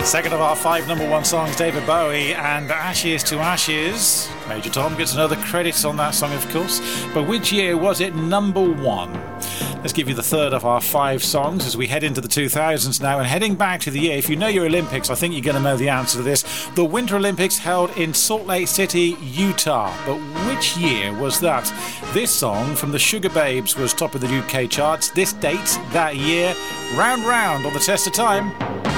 Second of our 5 number one songs, David Bowie and Ashes to Ashes. Major Tom gets another credit on that song, of course. But which year was it number one? Let's give you the third of our 5 songs as we head into the 2000s now. And heading back to the year, if you know your Olympics, I think you're going to know the answer to this. The Winter Olympics held in Salt Lake City, Utah. But which year was that? This song from the Sugar Babes was top of the UK charts. This date, that year, round on the test of time.